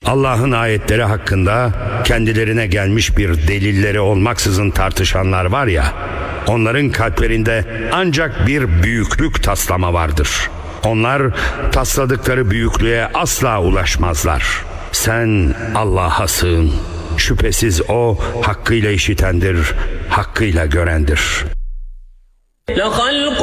Allah'ın ayetleri hakkında kendilerine gelmiş bir delilleri olmaksızın tartışanlar var ya, onların kalplerinde ancak bir büyüklük taslama vardır. Onlar tasladıkları büyüklüğe asla ulaşmazlar. Sen Allah'a sığın. Şüphesiz O hakkıyla işitendir, hakkıyla görendir.